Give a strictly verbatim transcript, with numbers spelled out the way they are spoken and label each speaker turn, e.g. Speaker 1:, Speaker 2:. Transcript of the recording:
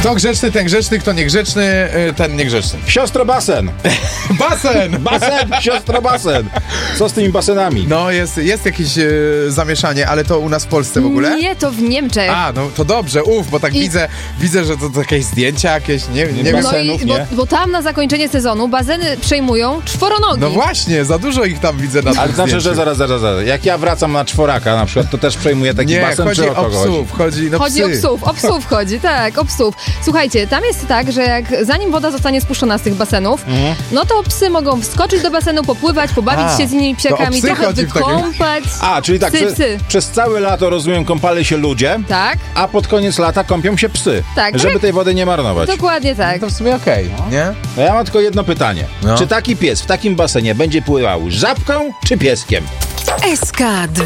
Speaker 1: Kto grzeczny, ten grzeczny, kto niegrzeczny, ten niegrzeczny.
Speaker 2: Siostro basen.
Speaker 1: Basen!
Speaker 2: Basen, siostro basen. Co z tymi basenami?
Speaker 1: No jest, jest jakieś e, zamieszanie, ale to u nas w Polsce w ogóle?
Speaker 3: Nie, to w Niemczech.
Speaker 1: A, no to dobrze, uf, bo tak
Speaker 3: I-
Speaker 1: widzę, widzę, że to, to jakieś zdjęcia jakieś, nie, nie wiem.
Speaker 3: No
Speaker 2: basenów,
Speaker 3: i, bo,
Speaker 2: nie?
Speaker 3: bo tam na zakończenie sezonu bazeny przejmują czworonogi.
Speaker 1: No właśnie, za dużo ich tam widzę na tym
Speaker 2: Ale znaczy,
Speaker 1: zdjęciu.
Speaker 2: że zaraz, zaraz, zaraz. Jak ja wracam na czworaka na przykład, to też przejmuję taki
Speaker 1: Nie,
Speaker 2: basen,
Speaker 1: chodzi
Speaker 2: czy o
Speaker 1: o
Speaker 2: kogo chodzi?
Speaker 1: psów, chodzi, no
Speaker 3: Chodzi
Speaker 1: psy.
Speaker 3: o psów, o psów chodzi, tak, o psów. Słuchajcie, tam jest tak, że jak zanim woda zostanie spuszczona z tych basenów,
Speaker 2: Mhm.
Speaker 3: no to psy mogą wskoczyć do basenu, popływać, pobawić
Speaker 1: A,
Speaker 3: się z innymi
Speaker 1: to o
Speaker 3: psiakami,
Speaker 1: psy
Speaker 3: trochę
Speaker 1: chodzi w takim-
Speaker 3: wykąpać.
Speaker 2: A, czyli tak,
Speaker 3: Psy,
Speaker 2: przez,
Speaker 3: psy.
Speaker 2: przez całe lato, rozumiem, kąpali się ludzie,
Speaker 3: Tak,
Speaker 2: a pod koniec lata kąpią się psy,
Speaker 3: Tak,
Speaker 2: żeby
Speaker 3: tak.
Speaker 2: tej wody nie marnować.
Speaker 3: dokładnie tak.
Speaker 1: To w sumie okej, nie?
Speaker 2: No ja mam tylko jedno pytanie.
Speaker 1: No.
Speaker 2: Czy taki pies w takim basenie będzie pływał żabką czy pieskiem?
Speaker 4: S K